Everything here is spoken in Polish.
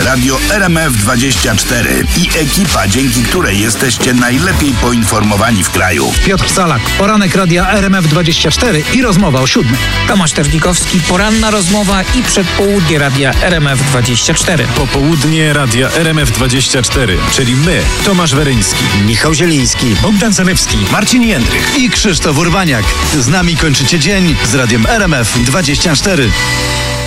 Radio RMF24 i ekipa, dzięki której jesteście najlepiej poinformowani w kraju. Piotr Salak, poranek Radia RMF24 i rozmowa o 7:00. Tomasz Terlikowski, poranna rozmowa i przedpołudnie Radia RMF24. Popołudnie Radia RMF24, czyli my, Tomasz Weryński, Michał Zieliński, Bogdan Zalewski, Marcin Jędrych i Krzysztof Urbaniak. Z nami kończycie dzień z Radiem RMF24.